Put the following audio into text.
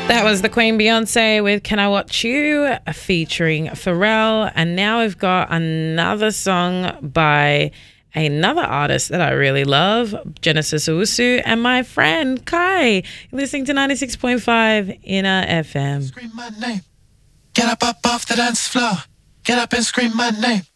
That was the Queen Beyonce with Can I Watch You featuring Pharrell. And now we've got another song by another artist that I really love, Genesis Owusu, and my friend Kai. You're listening to 96.5 Inner FM. Scream my name. Get up off the dance floor. Get up and scream my name.